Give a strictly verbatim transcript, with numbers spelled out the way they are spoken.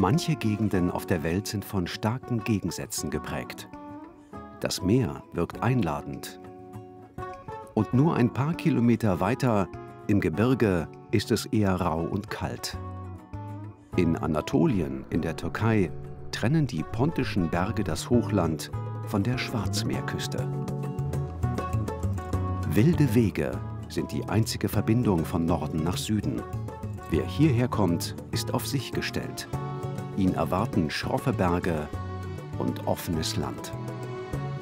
Manche Gegenden auf der Welt sind von starken Gegensätzen geprägt. Das Meer wirkt einladend. Und nur ein paar Kilometer weiter, im Gebirge, ist es eher rau und kalt. In Anatolien, in der Türkei, trennen die pontischen Berge das Hochland von der Schwarzmeerküste. Wilde Wege sind die einzige Verbindung von Norden nach Süden. Wer hierher kommt, ist auf sich gestellt. Ihn erwarten schroffe Berge und offenes Land.